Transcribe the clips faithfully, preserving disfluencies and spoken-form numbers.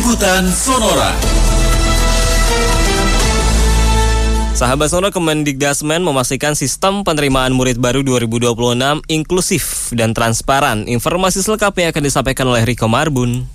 Liputan Sonora. Sahabat Sonora, Kemendikdasmen memastikan sistem penerimaan murid baru dua ribu dua puluh enam inklusif dan transparan. Informasi selengkapnya akan disampaikan oleh Riko Marbun.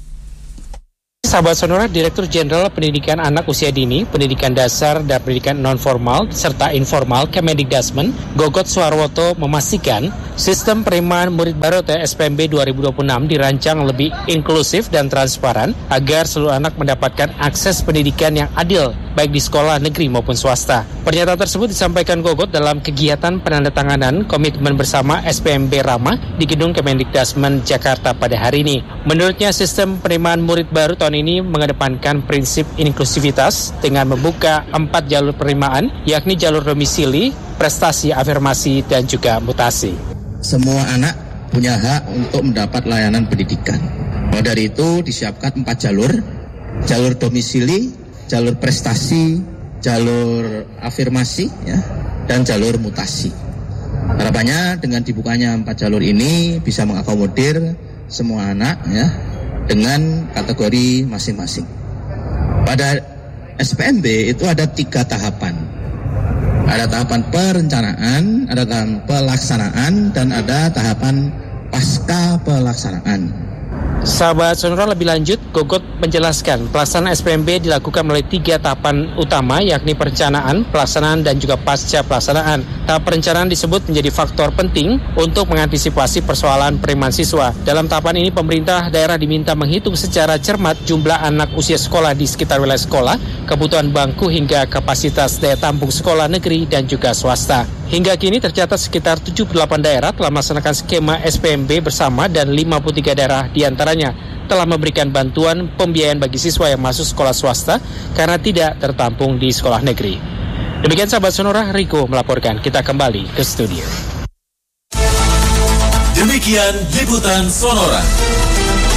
Sahabat Sonora, Direktur Jenderal Pendidikan Anak Usia Dini, Pendidikan Dasar dan Pendidikan Non-Formal serta Informal Kemendikdasmen, Gogot Suarwoto memastikan sistem penerimaan murid baru atau S P M B dua ribu dua puluh enam dirancang lebih inklusif dan transparan agar seluruh anak mendapatkan akses pendidikan yang adil baik di sekolah negeri maupun swasta. Pernyataan tersebut disampaikan Gogot dalam kegiatan penandatanganan komitmen bersama S P M B Ramah di Gedung Kemendikdasmen Jakarta pada hari ini. Menurutnya, sistem penerimaan murid baru tahun ini mengedepankan prinsip inklusivitas dengan membuka empat jalur penerimaan, yakni jalur domisili, prestasi, afirmasi, dan juga mutasi. Semua anak punya hak untuk mendapat layanan pendidikan. Nah, dari itu disiapkan empat jalur, jalur domisili, jalur prestasi, jalur afirmasi, ya, dan jalur mutasi. Harapannya dengan dibukanya empat jalur ini bisa mengakomodir semua anak, ya, dengan kategori masing-masing. Pada S P M B itu ada tiga tahapan. Ada tahapan perencanaan, ada tahapan pelaksanaan, dan ada tahapan pasca pelaksanaan. Sahabat Sonora, lebih lanjut, Gogot menjelaskan pelaksanaan S P M B dilakukan melalui tiga tahapan utama, yakni perencanaan, pelaksanaan, dan juga pasca pelaksanaan. Tahap perencanaan disebut menjadi faktor penting untuk mengantisipasi persoalan penerimaan siswa. Dalam tahapan ini, pemerintah daerah diminta menghitung secara cermat jumlah anak usia sekolah di sekitar wilayah sekolah, kebutuhan bangku hingga kapasitas daya tampung sekolah negeri dan juga swasta. Hingga kini tercatat sekitar tujuh puluh delapan daerah telah melaksanakan skema S P M B bersama dan lima puluh tiga daerah diantaranya telah memberikan bantuan pembiayaan bagi siswa yang masuk sekolah swasta karena tidak tertampung di sekolah negeri. Demikian sahabat Sonora, Riko melaporkan. Kita kembali ke studio. Demikian Liputan Sonora.